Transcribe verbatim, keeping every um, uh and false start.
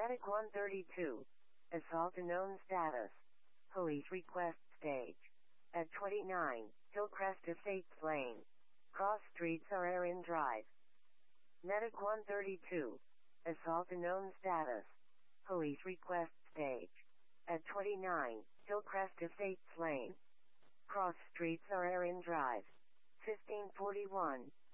Medic one thirty-two. Assault unknown status. Police request stage. At twenty-nine, Hillcrest Estates Lane. Cross streets are Erin Drive. Medic one thirty-two. Assault unknown status. Police request stage. At twenty-nine, Hillcrest Estates Lane. Cross streets are Erin Drive. fifteen forty-one,